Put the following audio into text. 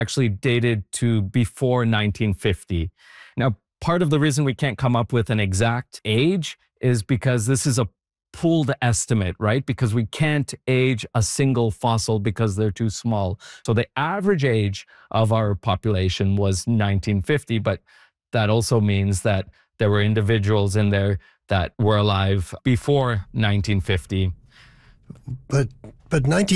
actually dated to before 1950. Now, part of the reason we can't come up with an exact age is because this is a pooled estimate, right? Because we can't age a single fossil because they're too small. So the average age of our population was 1950, but that also means that there were individuals in there that were alive before 1950. But 19